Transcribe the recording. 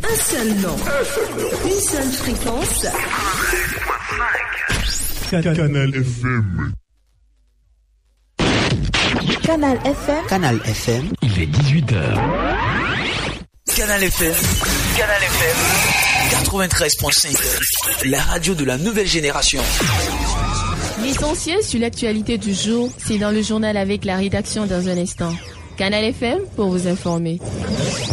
Un seul nom. Une seule fréquence. Canal FM. Canal FM. Canal FM. Il est 18h. Canal FM. Canal FM. 93.5. La radio de la nouvelle génération. L'essentiel sur l'actualité du jour, c'est dans le journal avec la rédaction dans un instant. Canal FM pour vous informer.